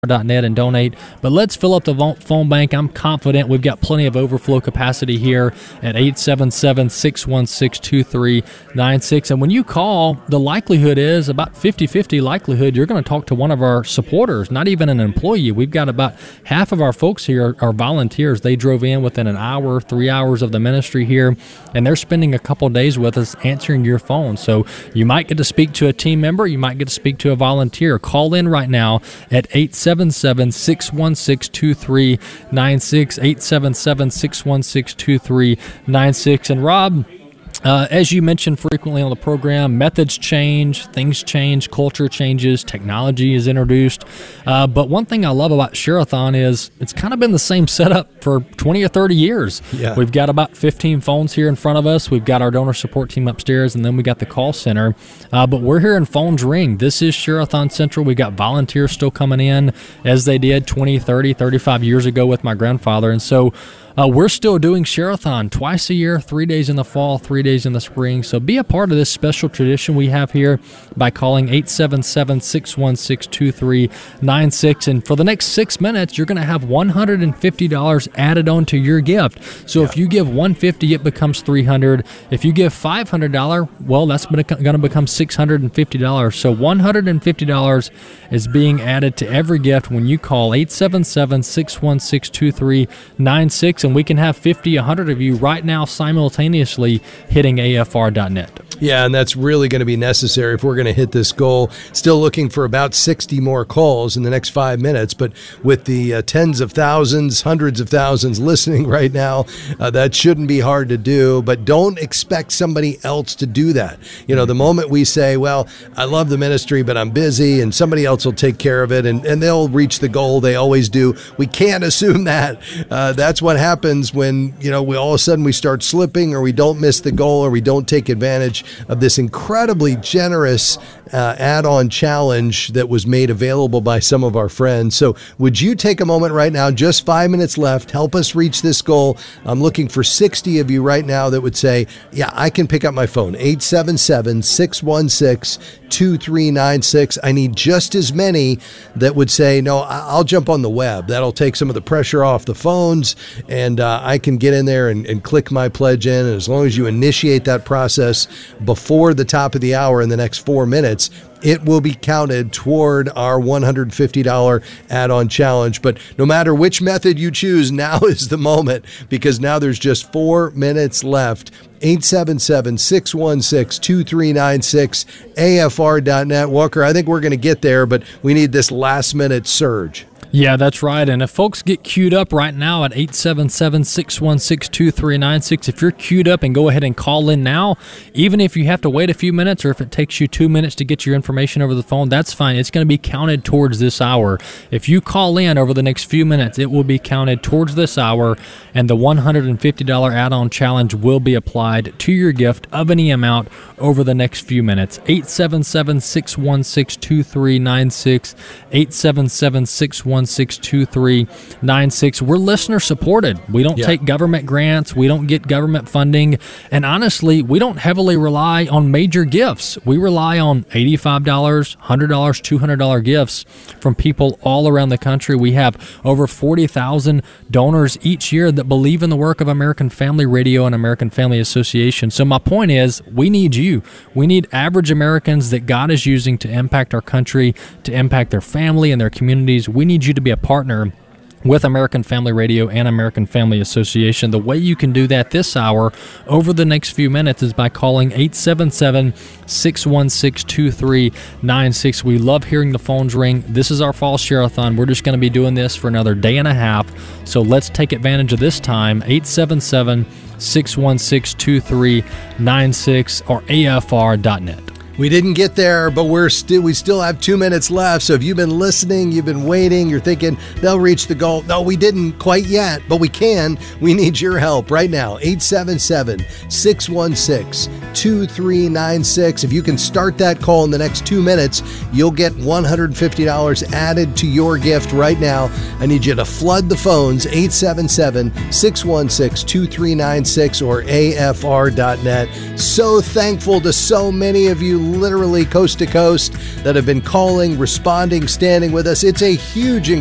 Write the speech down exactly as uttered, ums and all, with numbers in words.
dot net and donate. But let's fill up the phone bank. I'm confident we've got plenty of overflow capacity here at eight seven seven, six one six, two three nine six. And when you call, the likelihood is about fifty-fifty likelihood you're going to talk to one of our supporters, not even an employee. We've got about half of our folks here are volunteers. They drove in within an hour, three hours of the ministry here, and they're spending a couple days with us answering your phone. So you might get to speak to a team member. You might get to speak to a volunteer. Call in right now at eight seven seven, six one six, two three nine six, eight seven seven, six one six, two three nine six. And Rob, Uh, as you mentioned frequently on the program, methods change, things change, culture changes, technology is introduced. Uh, but one thing I love about Share-a-thon is it's kind of been the same setup for twenty or thirty years. Yeah. We've got about fifteen phones here in front of us. We've got our donor support team upstairs, and then we got the call center. Uh, but we're hearing phones ring. This is Share-a-thon Central. We got volunteers still coming in as they did twenty, thirty, thirty-five years ago with my grandfather. And so Uh, we're still doing Share-a-thon twice a year, three days in the fall, three days in the spring. So be a part of this special tradition we have here by calling eight seven seven, six one six, two three nine six. And for the next six minutes, you're going to have one hundred fifty dollars added on to your gift. So yeah. If you give one hundred fifty dollars, it becomes three hundred dollars. If you give five hundred dollars, well, that's going to become six hundred fifty dollars. So one hundred fifty dollars is being added to every gift when you call eight seven seven, six one six, two three nine six. And we can have fifty, one hundred of you right now simultaneously hitting A F R dot net. Yeah, and that's really going to be necessary if we're going to hit this goal. Still looking for about sixty more calls in the next five minutes, but with the uh, tens of thousands, hundreds of thousands listening right now, uh, that shouldn't be hard to do, but don't expect somebody else to do that. You know, the moment we say, well, I love the ministry, but I'm busy, and somebody else will take care of it, and, and they'll reach the goal. They always do. We can't assume that. Uh, that's what happens when, you know, we all of a sudden we start slipping, or we don't miss the goal, or we don't take advantage of this incredibly generous uh, add-on challenge that was made available by some of our friends. So would you take a moment right now, just five minutes left, help us reach this goal? I'm looking for sixty of you right now that would say, yeah, I can pick up my phone, eight seven seven, six one six, two three nine six. I need just as many that would say, no, I'll jump on the web. That'll take some of the pressure off the phones, and uh, I can get in there and, and click my pledge in. And as long as you initiate that process before the top of the hour in the next four minutes, it will be counted toward our one hundred fifty dollars add-on challenge. But no matter which method you choose, now is the moment, because now there's just four minutes left. eight seven seven, six one six, two three nine six, A F R dot net. Walker, I think we're going to get there, but we need this last-minute surge. Yeah, that's right. And if folks get queued up right now at eight seven seven, six one six, two three nine six, if you're queued up and go ahead and call in now, even if you have to wait a few minutes or if it takes you two minutes to get your information over the phone, that's fine. It's going to be counted towards this hour. If you call in over the next few minutes, it will be counted towards this hour, and the one hundred fifty dollars add-on challenge will be applied to your gift of any amount over the next few minutes. eight seven seven, six one six, two three nine six, eight seven seven, six one six, two three nine six. We're listener supported. We don't yeah. take government grants. We don't get government funding. And honestly, we don't heavily rely on major gifts. We rely on eighty-five dollars, one hundred dollars, two hundred dollars gifts from people all around the country. We have over forty thousand donors each year that believe in the work of American Family Radio and American Family Association. So my point is, we need you. We need average Americans that God is using to impact our country, to impact their family and their communities. We need you to be a partner with American Family Radio and American Family Association. The way you can do that this hour over the next few minutes is by calling eight seven seven, six one six, two three nine six. We love hearing the phones ring. This is our fall Share-a-thon. We're just going to be doing this for another day and a half, so let's take advantage of this time. eight seven seven, six one six, two three nine six or A F R dot net. We didn't get there, but we're still we still have two minutes left. So if you've been listening, you've been waiting, you're thinking they'll reach the goal. No, we didn't quite yet, but we can. We need your help right now. eight seven seven, six one six, two three nine six. If you can start that call in the next two minutes, you'll get one hundred fifty dollars added to your gift right now. I need you to flood the phones, eight seven seven, six one six, two three nine six or A F R dot net. So thankful to so many of you literally coast to coast that have been calling, responding, standing with us. It's a huge